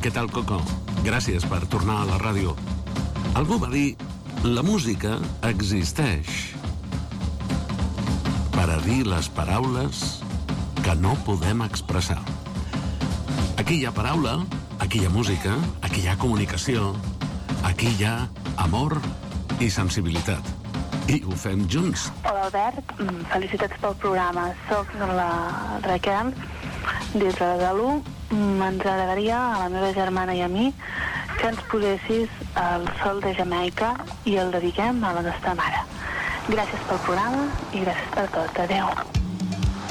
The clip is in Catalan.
Què tal, Coco? Gràcies per tornar a la ràdio. Algú va dir, la música existeix per a dir les paraules que no podem expressar. Aquí hi ha paraula, aquí hi ha música, aquí hi ha comunicació, aquí hi ha amor i sensibilitat. I ho fem junts. Hola, Albert. Felicitats pel programa. Soc la Raquel, des de Besalú. Ens agradaria, a la meva germana i a mi, que ens posessis El sol de Jamaica i el dediquem a la nostra mare. Gràcies pel programa i gràcies per tot. Adéu.